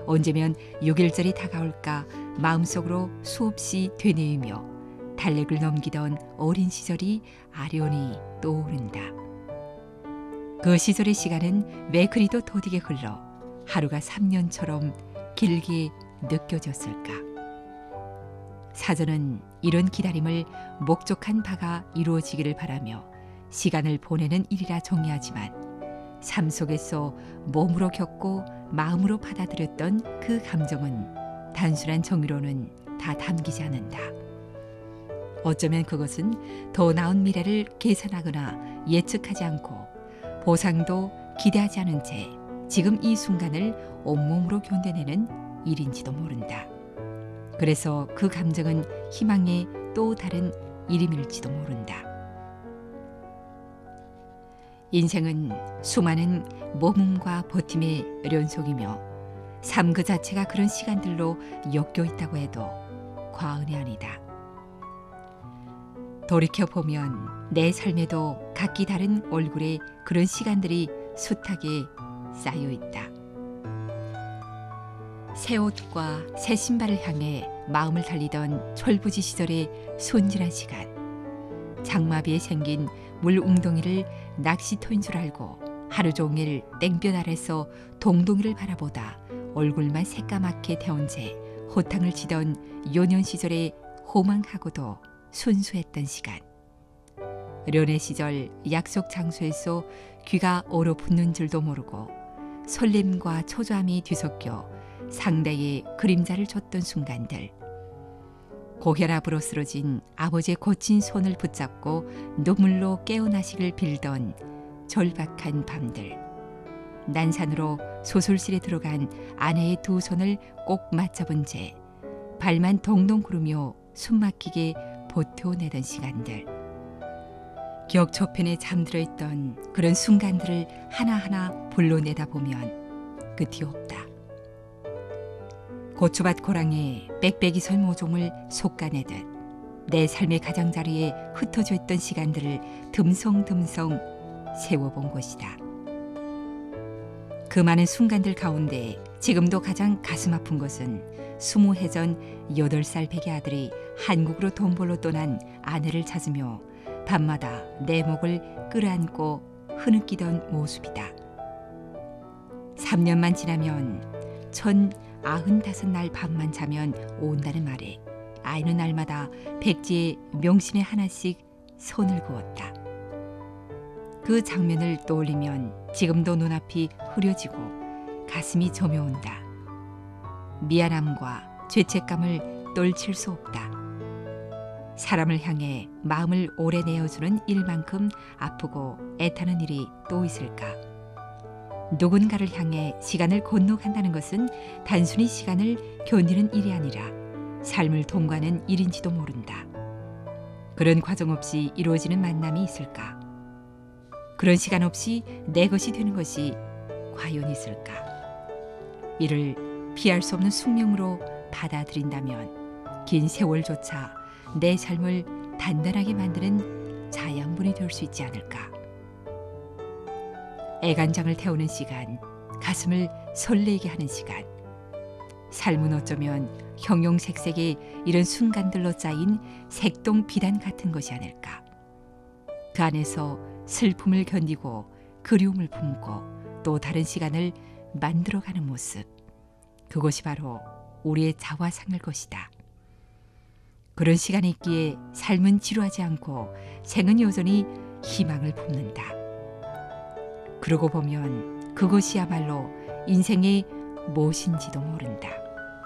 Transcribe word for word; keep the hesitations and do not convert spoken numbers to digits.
언제면 육일절이 다가올까 마음속으로 수없이 되뇌이며 달력을 넘기던 어린 시절이 아련히 떠오른다. 그 시절의 시간은 왜 그리도 더디게 흘러 하루가 삼 년처럼 길게 느껴졌을까? 사전은 이런 기다림을 목적한 바가 이루어지기를 바라며 시간을 보내는 일이라 정의하지만 삶 속에서 몸으로 겪고 마음으로 받아들였던 그 감정은 단순한 정의로는 다 담기지 않는다. 어쩌면 그것은 더 나은 미래를 계산하거나 예측하지 않고 보상도 기대하지 않은 채 지금 이 순간을 온몸으로 견뎌내는 일인지도 모른다. 그래서 그 감정은 희망의 또 다른 이름일지도 모른다. 인생은 수많은 모험과 버팀의 연속이며 삶 그 자체가 그런 시간들로 엮여 있다고 해도 과언이 아니다. 돌이켜보면 내 삶에도 각기 다른 얼굴에 그런 시간들이 숱하게 쌓여 있다. 새 옷과 새 신발을 향해 마음을 달리던 철부지 시절의 순진한 시간, 장마비에 생긴 물웅덩이를 낚시터인 줄 알고 하루 종일 땡볕 아래서 동동이를 바라보다 얼굴만 새까맣게 데운 채 호탕을 치던 요년 시절의 호망하고도 순수했던 시간, 연애 시절 약속 장소에서 귀가 얼어붙는 줄도 모르고 설렘과 초조함이 뒤섞여 상대의 그림자를 줬던 순간들, 고혈 압으로 쓰러진 아버지의 거친 손을 붙잡고 눈물로 깨어나시길 빌던 절박한 밤들, 난산으로 소술실에 들어간 아내의 두 손을 꼭 맞잡은 채 발만 동동 구르며 숨막히게 버텨내던 시간들, 기억 저편에 잠들어 있던 그런 순간들을 하나하나 불러내다 보면 끝이 없다. 고추밭 고랑에 빽빽이 설 모종을 솎아내듯 내 삶의 가장자리에 흩어져 있던 시간들을 듬성듬성 세워본 것이다. 그 많은 순간들 가운데 지금도 가장 가슴 아픈 것은 스무 해 전 여덟 살 백의 아들이 한국으로 돈 벌러 떠난 아내를 찾으며 밤마다 내 목을 끌어안고 흐느끼던 모습이다. 삼 년만 지나면 천 아흔다섯 날 밤만 자면 온다는 말에 아이는 날마다 백지에 명심에 하나씩 손을 그었다. 그 장면을 떠올리면 지금도 눈앞이 흐려지고 가슴이 저며온다. 미안함과 죄책감을 떨칠 수 없다. 사람을 향해 마음을 오래 내어주는 일만큼 아프고 애타는 일이 또 있을까? 누군가를 향해 시간을 건너간다는 것은 단순히 시간을 견디는 일이 아니라 삶을 통과하는 일인지도 모른다. 그런 과정 없이 이루어지는 만남이 있을까? 그런 시간 없이 내 것이 되는 것이 과연 있을까? 이를 피할 수 없는 숙명으로 받아들인다면 긴 세월조차 내 삶을 단단하게 만드는 자양분이 될 수 있지 않을까? 애간장을 태우는 시간, 가슴을 설레게 하는 시간, 삶은 어쩌면 형용색색의 이런 순간들로 짜인 색동 비단 같은 것이 아닐까? 그 안에서 슬픔을 견디고 그리움을 품고 또 다른 시간을 만들어가는 모습, 그것이 바로 우리의 자화상일 것이다. 그런 시간이 있기에 삶은 지루하지 않고 생은 여전히 희망을 품는다. 그러고 보면 그것이야말로 인생의 무엇인지도 모른다.